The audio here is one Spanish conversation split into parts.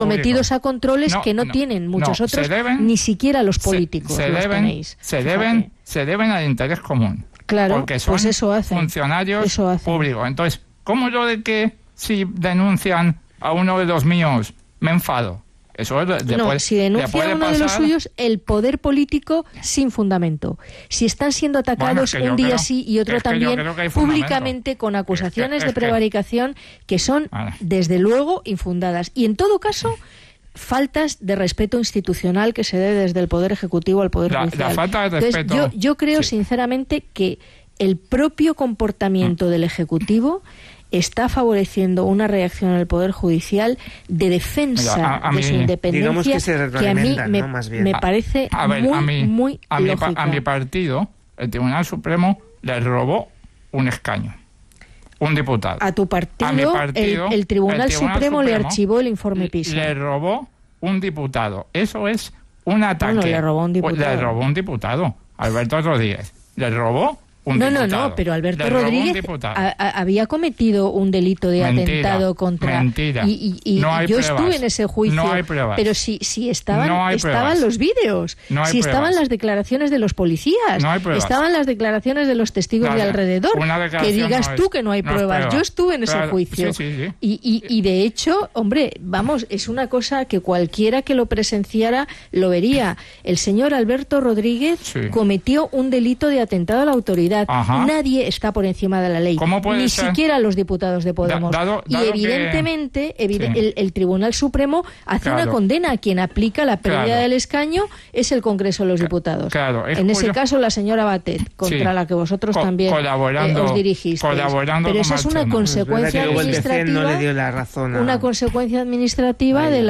sometidos a controles que no tienen muchos otros, ni siquiera los políticos se deben al interés común. Claro, porque son pues eso hacen, funcionarios públicos. Entonces, ¿cómo lo de que si denuncian a uno de los míos me enfado? Eso si denuncia a uno de los suyos, el poder político sin fundamento. Si están siendo atacados un día sí y otro también, públicamente con acusaciones de prevaricación que son, desde luego, infundadas. Y en todo caso, faltas de respeto institucional que se debe desde el Poder Ejecutivo al Poder Judicial. La falta de respeto. Entonces, yo creo sinceramente que el propio comportamiento del Ejecutivo está favoreciendo una reacción al Poder Judicial de defensa de su independencia que a mí me parece muy lógica. A mi partido, el Tribunal Supremo le robó un escaño, un diputado. A tu partido, el Tribunal Supremo le archivó el informe PISA. Le robó un diputado. Eso es un ataque. Bueno, le robó un diputado. Alberto Rodríguez. Le robó No, pero Alberto Rodríguez había cometido un delito de atentado contra... Mentira. Y no yo estuve en ese juicio. No hay pruebas. Pero si estaban los vídeos, si estaban las declaraciones de los policías, estaban las declaraciones de los testigos de alrededor. Que digas tú que no hay pruebas. Yo estuve en ese juicio. Sí. Y de hecho, hombre, vamos, es una cosa que cualquiera que lo presenciara lo vería. El señor Alberto Rodríguez cometió un delito de atentado a la autoridad. Ajá. Nadie está por encima de la ley, ni siquiera los diputados de Podemos. Y evidentemente el Tribunal Supremo hace una condena. Quien aplica la pérdida del escaño es el Congreso de los Diputados. En ese caso la señora Batet, contra la que vosotros también os dirigisteis. Pero esa es una consecuencia administrativa. No le dio la razón una consecuencia administrativa de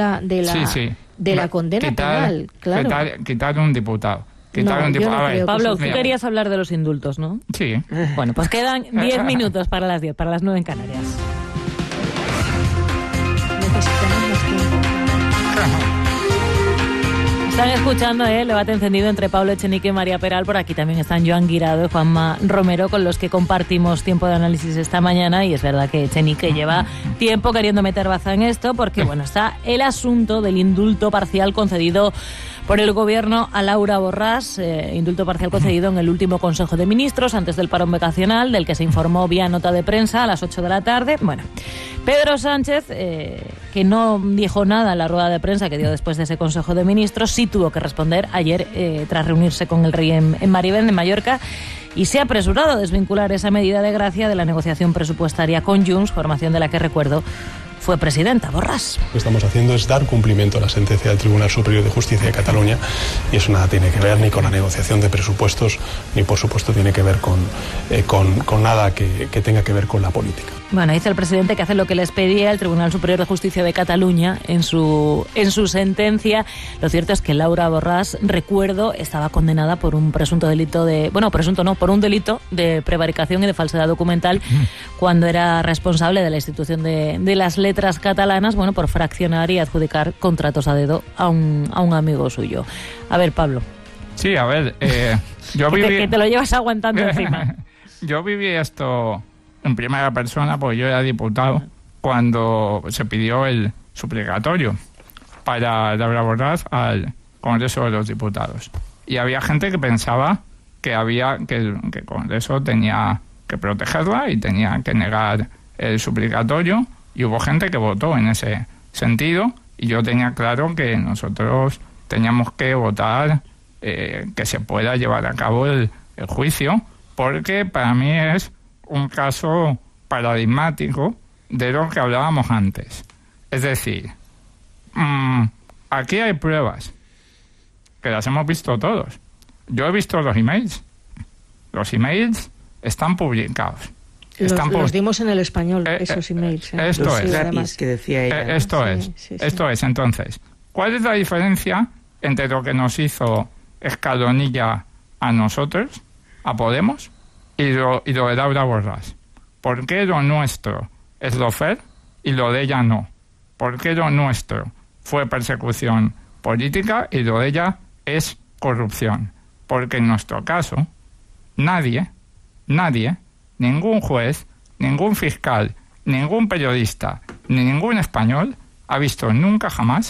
la condena penal. Claro. Quitar un diputado. Pablo, tú querías hablar de los indultos, ¿no? Sí. Bueno, pues quedan 10 minutos para las 10, para las 9 en Canarias. Necesitamos más tiempo. Están escuchando el debate encendido entre Pablo Echenique y María Peral. Por aquí también están Joan Guirado y Juanma Romero, con los que compartimos tiempo de análisis esta mañana. Y es verdad que Echenique lleva tiempo queriendo meter baza en esto, porque bueno, está el asunto del indulto parcial concedido por el Gobierno a Laura Borràs, indulto parcial concedido en el último Consejo de Ministros antes del parón vacacional, del que se informó vía nota de prensa a las 8 de la tarde. Bueno, Pedro Sánchez, que no dijo nada en la rueda de prensa que dio después de ese Consejo de Ministros, sí tuvo que responder ayer tras reunirse con el rey en Marivén, en Mallorca, y se ha apresurado a desvincular esa medida de gracia de la negociación presupuestaria con Junts, formación de la que, recuerdo, fue presidenta Borràs. Lo que estamos haciendo es dar cumplimiento a la sentencia del Tribunal Superior de Justicia de Cataluña, y eso nada tiene que ver ni con la negociación de presupuestos, ni por supuesto tiene que ver con nada que tenga que ver con la política. Bueno, dice el presidente que hace lo que les pedía el Tribunal Superior de Justicia de Cataluña en su sentencia. Lo cierto es que Laura Borràs, recuerdo, estaba condenada por un presunto delito por un delito de prevaricación y de falsedad documental cuando era responsable de la institución de las letras catalanas, bueno, por fraccionar y adjudicar contratos a dedo a un amigo suyo. A ver, Pablo. Sí, a ver, yo que te lo llevas aguantando encima. Yo viví esto en primera persona, porque yo era diputado cuando se pidió el suplicatorio para Laura Borràs al Congreso de los Diputados. Y había gente que pensaba que el Congreso tenía que protegerla y tenía que negar el suplicatorio, y hubo gente que votó en ese sentido, y yo tenía claro que nosotros teníamos que votar que se pueda llevar a cabo el juicio, porque para mí es un caso paradigmático de lo que hablábamos antes. Es decir, aquí hay pruebas, que las hemos visto todos. Yo he visto los emails. Los emails están publicados. Los dimos en El Español, esos emails. Esto es. Gratis, que decía ella. Esto es. Entonces, ¿cuál es la diferencia entre lo que nos hizo Escalonilla a nosotros, a Podemos, y lo de Laura Borràs? ¿Por qué lo nuestro es lo fair y lo de ella no? ¿Por qué lo nuestro fue persecución política y lo de ella es corrupción? Porque en nuestro caso, nadie, ningún juez, ningún fiscal, ningún periodista, ni ningún español ha visto nunca jamás